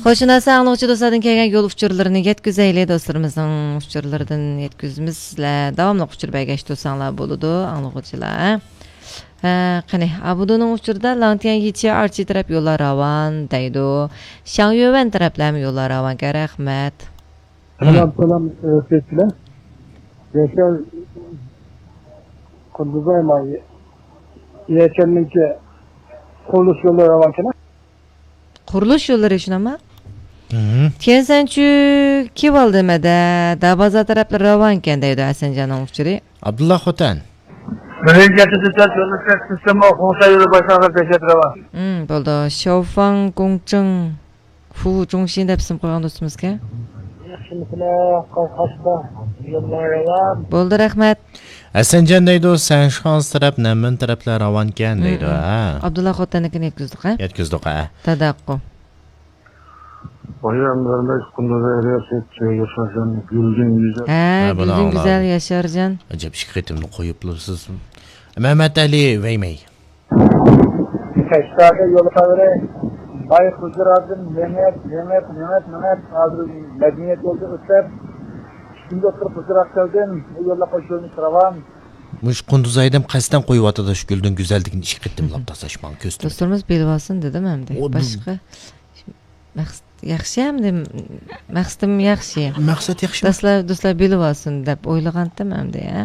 Hoşuna sağlıkçı dostlardan kelgen yol uçurlarını yetküzeyle dostlarımızın uçurlarından yetküzümüzle davamlı uçur belgeç dostanlar buludu anlıqçılar. Qani abudunun uçurda Lantiyan Yiçi Arçi taraf yollar avan deydu. Şangyöven taraflam yollar avan ki rahmet. Selam sevgiler. Yaşar Kunduzayma Yaşar'ınki kuruluş yolları avan ki Kuruluş yolları için ama? Kensençü kim aldı demede da baza taraflar ravanken deydi Asencan'ın uçuru. Abdullah Hoten. Bölgesi tutar yolun sistemi konsa yolu başına peşet ravan. Boldu. Şofan Gongcheng Fu Zhongxin dep isim qo'ygan do'stimizga. Yaxshiliklar, qashqashda yollar ravan. Boldu, rahmat. Asencan deydi, sen şans taraf, Namin taraflar ravanken deydi. Abdullah Xotannikini yetkizdik, ha? Yetkizdik, ha. Tadaqqu. Bayramlarında Kunduzay Yaşar'ın Gülgün Güzel. Gülgün Güzel Yaşarcan. Acaba şikayetimni qo'yibsiz. Mehmet Ali Veymey. Kaşlarda yolu tavırı Bay Hucurat'ın Mehmet hazır medeniyet yolcu ıslap şimdi oturup Hucurat kaldın bu yolla koşuyormuş ravan. Muş Kunduzay'dan qasdan qo'yib şu Gül'dün güzelligini şikayetim lap tasaşman köstüm. Dostlarımız bilib olsun dedim hem de. Başqa yaxshi hamda maqsadim yaxshi. Maqsad yaxshi. Do'stlar bilib olsin deb o'ylagandim hamda ya.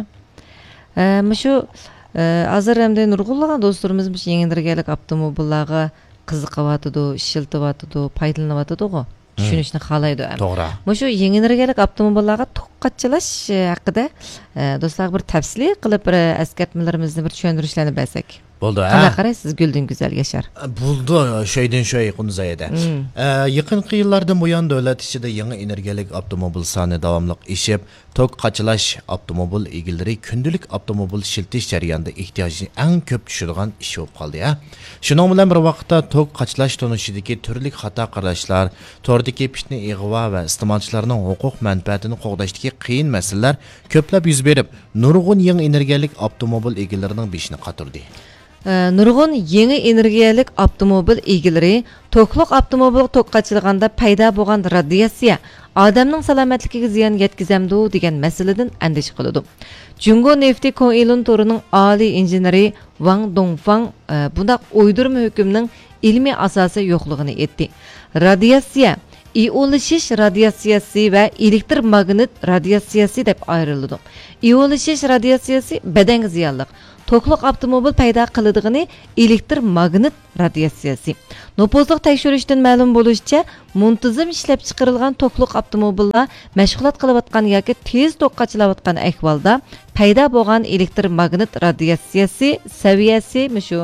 Mushu hozir hamda nurg'unlagan do'stlarimiz mush yengildirgalik avtomobillarga qiziqyotidi, ishiltiyotidi, foydalanyotidi-ku. Tushunishni xohlaydi. To'g'ri. Mushu yengildirgalik avtomobillarga to'qqatchilash haqida do'stlar bir tafsili qilib bir eskartmalarimizni bir tushuntirishlarni bersak. Bo'ldi, ha. Qana qaraysiz Gülgün Güzel Yaşar. Bo'ldi, şeyden şey Kunduzay'da. Yaqinqi yillardan buyon davlat ichida yangi energiyalik avtomobil soni davomli ishib, tok qachilash avtomobil egilari kundalik avtomobil ishiltish jarayonida ehtiyojni eng ko'p tushirgan ish bo'lib qoldi, ha. Shuning bilan bir vaqtda tok qachilash tonishidagi turli xato qarashlar, tordagi fitna ig'vo va iste'molchilarning huquq manfaatini qo'g'dashdagi qiyin masalalar ko'plab yuz berib, nurg'un yangi energiyalik avtomobil egalarining beshini qatirdi. Nurg'un yangi energiyalik avtomobil egalari to'qliq avtomobil to'qqachilganda paydo bo'lgan radiatsiya odamning salomatligiga ziyon yetkazamdi degan masaladan andisha qiladi. Jungo nefti Koilun torining oliy injeneri Wang Dongfang bundaq o'ydirma hukmning ilmiy asosi yo'qligini aytdi. Radiatsiya ionishish radiatsiyasi va elektromagnet radiatsiyasi deb ayriladi. Ionishish radiatsiyasi badanga ziyonli. To'qliq avtomobil paydo qilinadigan elektromagnet radiatsiyasi. Nopozliq tekshirishdan ma'lum bo'lishicha, muntazam ishlab chiqarilgan to'qliq avtomobillar mashg'ulot qilayotgan yoki tez to'qqa chilayotgan ahvolda paydo bo'lgan elektromagnet radiatsiyasi saviyasi shu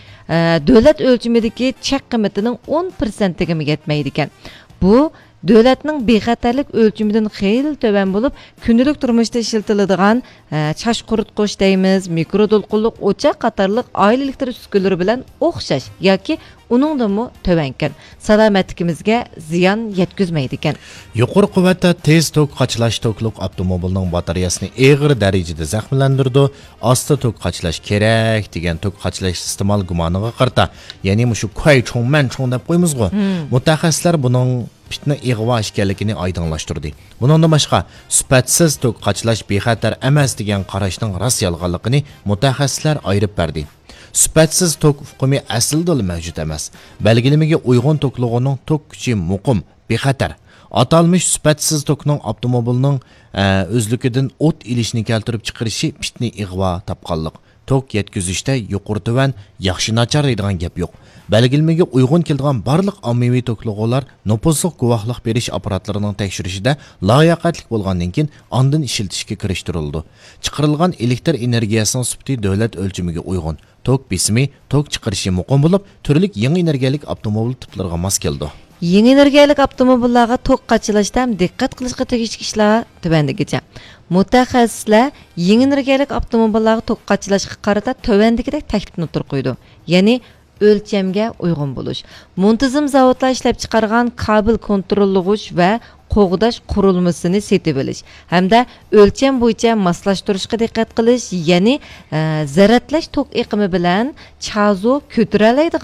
davlat o'lchimidagi chek qiymatining 10% ga yetmaydi ekan. Bu davlatning bexatarlik o'lchimidan xeyli to'van bo'lib, kundalik turmushda ishlatiladigan chash quritqish deymiz, mikrodolqinliq o'choq qatorliq oila elektr uskunalari bilan o'xshash yoki uningdanmi to'van ekan. Salomatligimizga ziyon yetkazmaydi ekan. Yuqori quvvatda tez tok qachilash to'qliq avtomobilning batareyasini og'ir darajada zaxmlantirdi. Asta tok qachilash kerak degan tok qachilash iste'mol gumoniga qarta, ya'ni mushu qo'y cho'ngman cho'ng deb qo'ymiz-ku. Mutaxassislar buning fitna ig'vo ekanligini oydinlashtirdi. Bundan boshqa sifatsiz tok qachilash bexatar emas degan qarashning rost yolg'onligini mutaxassislar ayirib berdi. Sifatsiz tok hukmi aslida mavjud emas. Belgilamaga uyg'un toklig'ining tok kuchi muqim, bexatar. Atalmış sifatsiz tokning avtomobilning o'zligidan o't ilishni keltirib chiqarishi fitna ig'vo topqanlik. Tok yetkazishda yuqori-tuvan yaxshi nachar deydigan gap yo'q. Belgilmaga uyg'un keladigan barliq ommaviy toklig'lar nopozliq guvohlik berish apparatlarining tekshirishida layoqatli bo'lgandan keyin ondan ishiltishga kirishtirildi. Chiqarilgan elektr energiyasining sifati davlat o'lchamiga uyg'un. Tok besimi, tok chiqarishi muqim bo'lib, turli yangi energiyalik avtomobil tiplariga mos keldi. Yangi energiyalik avtomobillarga tok qachilashda ham diqqat qilishga tegishli ishlar tubandigicha. Mutaxassislar yangi energiyalik avtomobillarga tok qachilashga qarata tuvandagidek taklifni o'tirib qo'ydi. Ya'ni o'lchamga uyg'un bo'lish. Muntazam zavodlar ishlab chiqargan kabel kontrollag'ich va qo'g'dash qurilmasini setib olish hamda o'lcham bo'yicha moslashtirishga diqqat qilish, ya'ni zaratlash tok iqimi bilan chazo ko'tara oladigan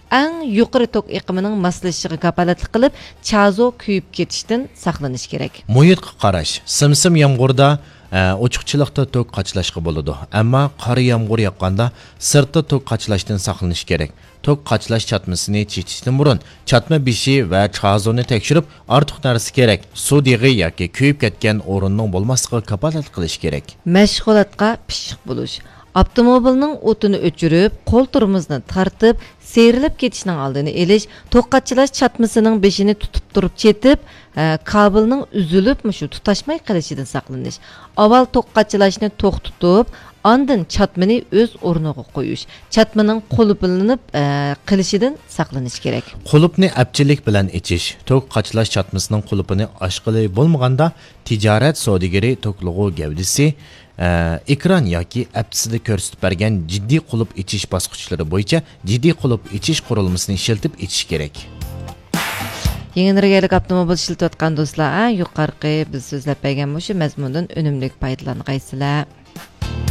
eng yuqori tok iqimining moslashishiga kapolatlik qilib, chazo kuyib ketishdan saqlanish kerak. Muhitga qarash. Simsim yomg'irda ochiqchilikda tok qachlashga bo'ladi. Ammo qor yomg'ir yoqqanda sirtda tok qachlashdan saqlanish kerak. Tok qachlash chatmasini chechishdan burun chatma beshi va chazoni tekshirib, ortiq narsa kerak. Suv deg'i yoki kuyib ketgan o'rinning bo'lmasligiga kapolat qilish kerak. Mashg'ulotga pishiq bo'lish. Avtomobilning o'tini o'chirib, qo'l turimizni tartib, seyrilib ketishning oldini olish, to'qqachilash chatmasining beshini tutib turib chetib, kabelning uzilib, mushu tutashmay qolishidan saqlanish. Avval to'qqachilashni to'xtatib, ondan chatmani o'z o'rniga qo'yish. Chatmaning quluplanib qilishidan saqlanish kerak. Qulupni apchilik bilan ichish. Tok qachlash chatmasining qulupini ochqili bo'lmaganda tijorat savdogari to'qlig'i gavdisi ekran yoki appsida ko'rsatib bergan jiddiy qulub ichish bosqichlari bo'yicha jiddiy qulub ichish qurilmasini ishlatib ichish kerak. Yengilroq avtomobil ishlatayotgan do'stlar, yuqorqi biz so'zlab bergan mushu mazmundan unumli foydalangaysizlar.